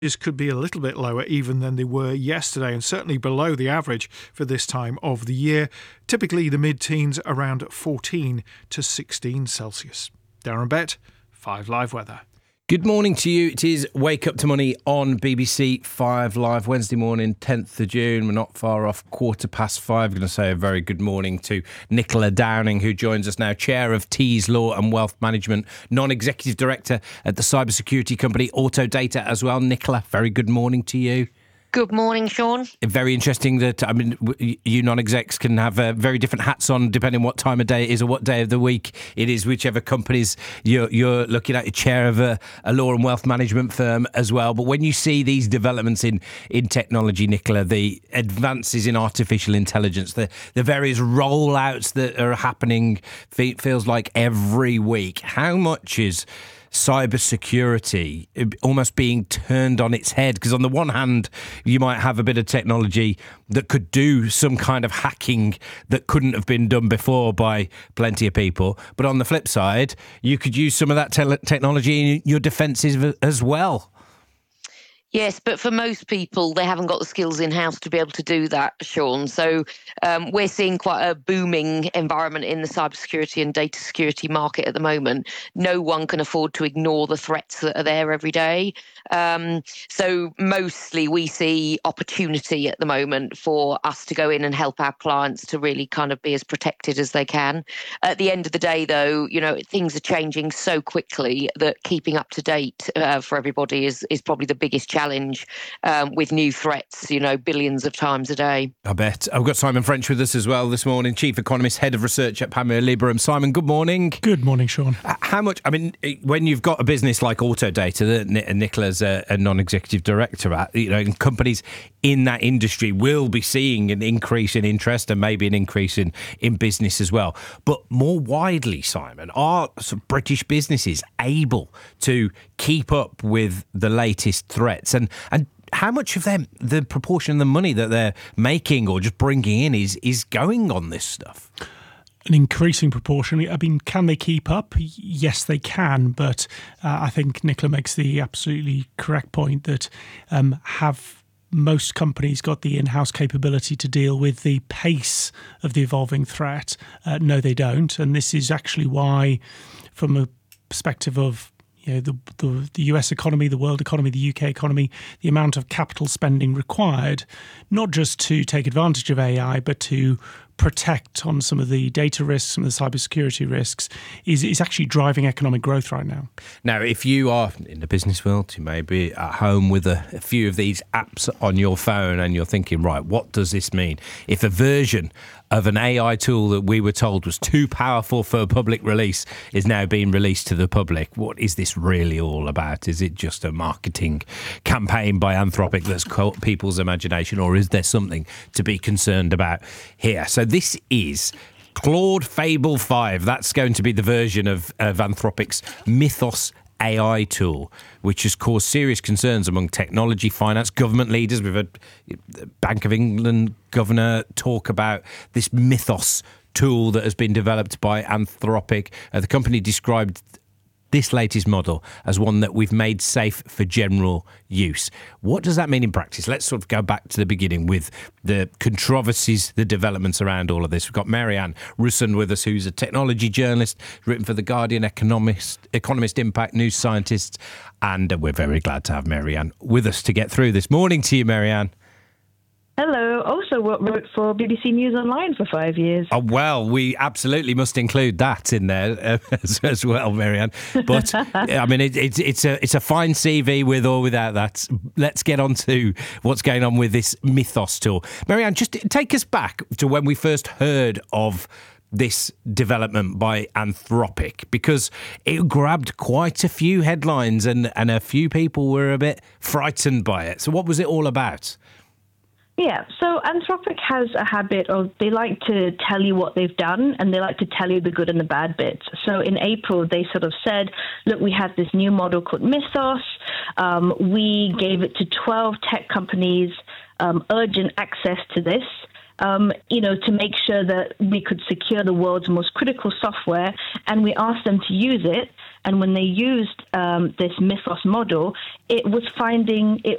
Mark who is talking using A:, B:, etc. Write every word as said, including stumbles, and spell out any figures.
A: could be a little bit lower even than they were yesterday, and certainly below the average for this time of the year. Typically the mid-teens around fourteen to sixteen Celsius. Darren Bett, five Live Weather.
B: Good morning to you. It is Wake Up to Money on B B C five Live, Wednesday morning, tenth of June. We're not far off quarter past five. I'm going to say a very good morning to Nicola Downing, who joins us now, Chair of Tees Law and Wealth Management, Non-Executive Director at the cybersecurity company Autodata as well. Nicola, very good morning to you.
C: Good morning, Sean.
B: Very interesting that, I mean, you non-execs can have uh, very different hats on depending what time of day it is or what day of the week it is, whichever companies you're, you're looking at. You're chair of a, a law and wealth management firm as well. But when you see these developments in, in technology, Nicola, the advances in artificial intelligence, the, the various rollouts that are happening, feels like every week, how much is cybersecurity almost being turned on its head? Because on the one hand, you might have a bit of technology that could do some kind of hacking that couldn't have been done before by plenty of people. But on the flip side, you could use some of that te- technology in your defences as well.
C: Yes, but for most people, they haven't got the skills in-house to be able to do that, Sean. So um, we're seeing quite a booming environment in the cybersecurity and data security market at the moment. No one can afford to ignore the threats that are there every day. Um, so mostly we see opportunity at the moment for us to go in and help our clients to really kind of be as protected as they can. At the end of the day, though, you know, things are changing so quickly that keeping up to date uh, for everybody is, is probably the biggest challenge. challenge um, with new threats, you know, billions of times a day.
B: I bet. I've got Simon French with us as well this morning, Chief Economist, Head of Research at Panmure Liberum. Simon, good morning.
A: Good morning, Sean.
B: How much, I mean, when you've got a business like Autodata that Nicola's a, a non-executive director at, you know, and companies in that industry will be seeing an increase in interest and maybe an increase in, in business as well. But more widely, Simon, are some British businesses able to keep up with the latest threats? And and how much of them, the proportion of the money that they're making or just bringing in is is going on this stuff?
D: An increasing proportion. I mean, can they keep up? Yes, they can. But uh, I think Nicola makes the absolutely correct point that um, have most companies got the in-house capability to deal with the pace of the evolving threat? Uh, no, they don't. And this is actually why, from a perspective of you know, the, the the U S economy, the world economy, the U K economy, the amount of capital spending required, not just to take advantage of A I, but to protect on some of the data risks, some of the cybersecurity risks, is, is actually driving economic growth right now.
B: Now, if you are in the business world, you may be at home with a, a few of these apps on your phone and you're thinking, right, what does this mean? If a version of an A I tool that we were told was too powerful for public release is now being released to the public, what is this really all about? Is it just a marketing campaign by Anthropic that's caught people's imagination, or is there something to be concerned about here? So this is Claude Fable five. That's going to be the version of, of Anthropic's Mythos A I tool, which has caused serious concerns among technology, finance, government leaders. We've had the Bank of England governor talk about this Mythos tool that has been developed by Anthropic. Uh, the company described this latest model as one that we've made safe for general use. What does that mean in practice? Let's sort of go back to the beginning with the controversies, the developments around all of this. We've got Marianne Russon with us, who's a technology journalist, written for The Guardian, economist, economist impact news scientist, and we're very glad to have Marianne with us to get through this. Morning to you, Marianne.
E: Hello. Also wrote for B B C News Online for five years.
B: Oh, well, we absolutely must include that in there uh, as, as well, Marianne. But I mean, it, it's it's a it's a fine C V with or without that. Let's get on to what's going on with this Mythos tool. Marianne, just take us back to when we first heard of this development by Anthropic, because it grabbed quite a few headlines and, and a few people were a bit frightened by it. So what was it all about?
E: Yeah, so Anthropic has a habit of, they like to tell you what they've done and they like to tell you the good and the bad bits. So in April, they sort of said, look, we have this new model called Mythos. Um, we gave it to twelve tech companies, um, urgent access to this. Um, you know, to make sure that we could secure the world's most critical software, and we asked them to use it. And when they used um, this Mythos model, it was finding it